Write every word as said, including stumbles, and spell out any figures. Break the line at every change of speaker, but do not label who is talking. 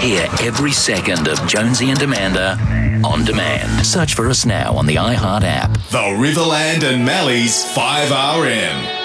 Hear every second of Jonesy and Amanda on demand. Search for us now on the iHeart app.
The Riverland and Mally's five R M.